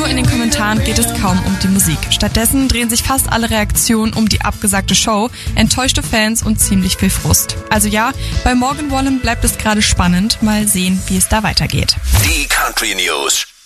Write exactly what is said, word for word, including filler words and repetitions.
Nur in den Kommentaren geht es kaum um die Musik. Stattdessen drehen sich fast alle Reaktionen um die abgesagte Show, enttäuschte Fans und ziemlich viel Frust. Also ja, bei Morgan Wallen bleibt es gerade spannend. Mal sehen, wie es da weitergeht. Die Country News.